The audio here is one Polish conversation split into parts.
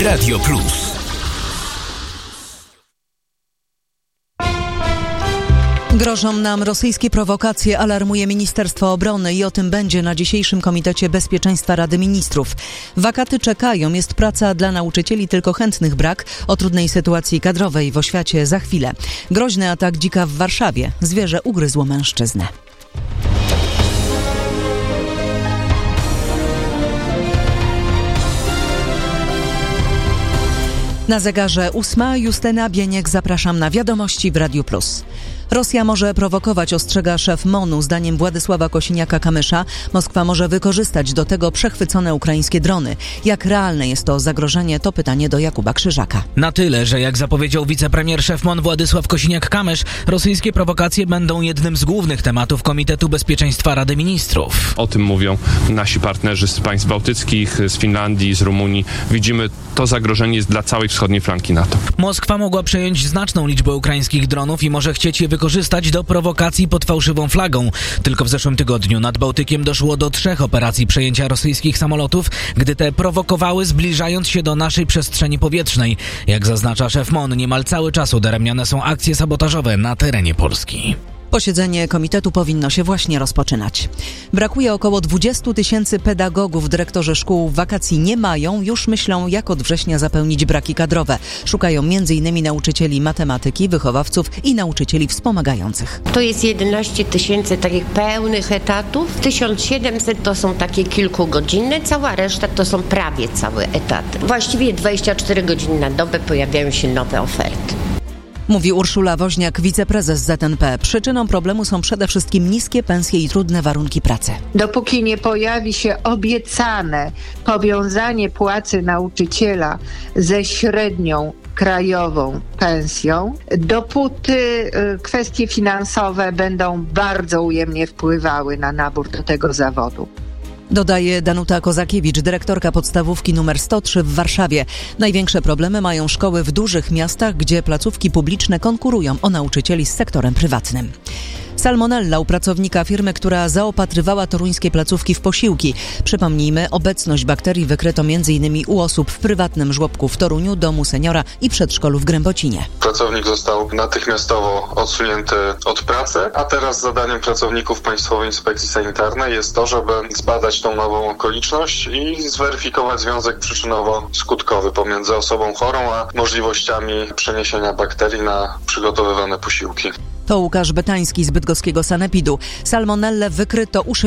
Radio Plus. Grożą nam rosyjskie prowokacje, alarmuje Ministerstwo Obrony i o tym będzie na dzisiejszym Komitecie Bezpieczeństwa Rady Ministrów. Wakaty czekają, jest praca dla nauczycieli, tylko chętnych brak. O trudnej sytuacji kadrowej w oświacie za chwilę. Groźny atak dzika w Warszawie. Zwierzę ugryzło mężczyznę. Na zegarze 8. Justyna Bieniek, zapraszam na wiadomości w Radiu Plus. Rosja może prowokować, ostrzega szef MON-u. Zdaniem Władysława Kosiniaka-Kamysza Moskwa może wykorzystać do tego przechwycone ukraińskie drony. Jak realne jest to zagrożenie, to pytanie do Jakuba Krzyżaka. Na tyle, że jak zapowiedział wicepremier szef MON Władysław Kosiniak-Kamysz, rosyjskie prowokacje będą jednym z głównych tematów Komitetu Bezpieczeństwa Rady Ministrów. O tym mówią nasi partnerzy z państw bałtyckich, z Finlandii, z Rumunii. Widzimy, to zagrożenie jest dla całej wschodniej flanki NATO. Moskwa mogła przejąć znaczną liczbę ukraińskich dronów i może chcieć je wykorzystać do prowokacji pod fałszywą flagą. Tylko w zeszłym tygodniu nad Bałtykiem doszło do 3 operacji przejęcia rosyjskich samolotów, gdy te prowokowały, zbliżając się do naszej przestrzeni powietrznej. Jak zaznacza szef MON, niemal cały czas udaremniane są akcje sabotażowe na terenie Polski. Posiedzenie komitetu powinno się właśnie rozpoczynać. Brakuje około 20 000 pedagogów. Dyrektorzy szkół wakacji nie mają. Już myślą, jak od września zapełnić braki kadrowe. Szukają m.in. nauczycieli matematyki, wychowawców i nauczycieli wspomagających. To jest 11 000 takich pełnych etatów. 1700 to są takie kilkugodzinne. Cała reszta to są prawie całe etaty. Właściwie 24 godziny na dobę pojawiają się nowe oferty. Mówi Urszula Woźniak, wiceprezes ZNP. Przyczyną problemu są przede wszystkim niskie pensje i trudne warunki pracy. Dopóki nie pojawi się obiecane powiązanie płacy nauczyciela ze średnią krajową pensją, dopóty kwestie finansowe będą bardzo ujemnie wpływały na nabór do tego zawodu. Dodaje Danuta Kozakiewicz, dyrektorka podstawówki nr 103 w Warszawie. Największe problemy mają szkoły w dużych miastach, gdzie placówki publiczne konkurują o nauczycieli z sektorem prywatnym. Salmonella u pracownika firmy, która zaopatrywała toruńskie placówki w posiłki. Przypomnijmy, obecność bakterii wykryto m.in. u osób w prywatnym żłobku w Toruniu, domu seniora i przedszkolu w Grębocinie. Pracownik został natychmiastowo odsunięty od pracy, a teraz zadaniem pracowników Państwowej Inspekcji Sanitarnej jest to, żeby zbadać tą nową okoliczność i zweryfikować związek przyczynowo-skutkowy pomiędzy osobą chorą a możliwościami przeniesienia bakterii na przygotowywane posiłki. To Łukasz Betański z bydgoskiego sanepidu. Salmonellę wykryto u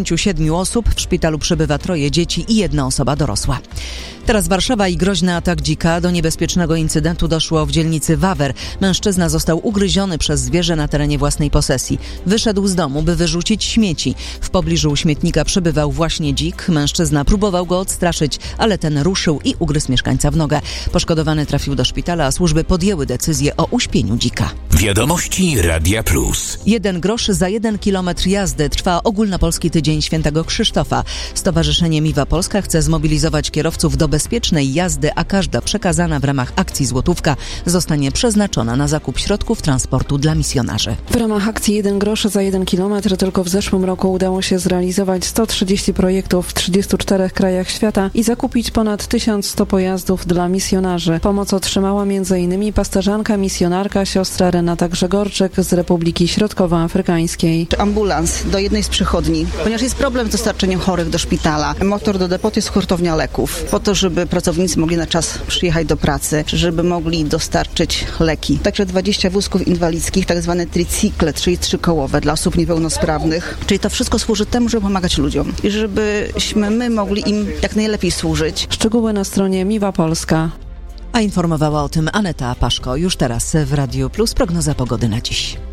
67 osób. W szpitalu przebywa 3 dzieci i 1 osoba dorosła. Teraz Warszawa i groźny atak dzika. Do niebezpiecznego incydentu doszło w dzielnicy Wawer. Mężczyzna został ugryziony przez zwierzę na terenie własnej posesji. Wyszedł z domu, by wyrzucić śmieci. W pobliżu śmietnika przebywał właśnie dzik. Mężczyzna próbował go odstraszyć, ale ten ruszył i ugryzł mieszkańca w nogę. Poszkodowany trafił do szpitala, a służby podjęły decyzję o uśpieniu dzika. Wiadomości Radia Plus. 1 grosz za 1 kilometr jazdy. Trwa ogólnopolski tydzień Świętego Krzysztofa. Stowarzyszenie Miwa Polska chce zmobilizować kierowców do bezpiecznej jazdy, a każda przekazana w ramach akcji Złotówka zostanie przeznaczona na zakup środków transportu dla misjonarzy. W ramach akcji 1 grosz za 1 kilometr tylko w zeszłym roku udało się zrealizować 130 projektów w 34 krajach świata i zakupić ponad 1100 pojazdów dla misjonarzy. Pomoc otrzymała m.in. pasterzanka, misjonarka, siostra Renata Grzegorczyk z Republiki Środkowoafrykańskiej. Ambulans do jednej z przychodni, ponieważ jest problem z dostarczeniem chorych do szpitala. Motor do depoty jest hurtownia leków, po to, żeby pracownicy mogli na czas przyjechać do pracy, żeby mogli dostarczyć leki. Także 20 wózków inwalidzkich, tak zwane tricykle, czyli 3-kołowe dla osób niepełnosprawnych. Czyli to wszystko służy temu, żeby pomagać ludziom i żebyśmy my mogli im jak najlepiej służyć. Szczegóły na stronie Miwa Polska. A informowała o tym Aneta Paszko. Już teraz w Radiu Plus prognoza pogody na dziś.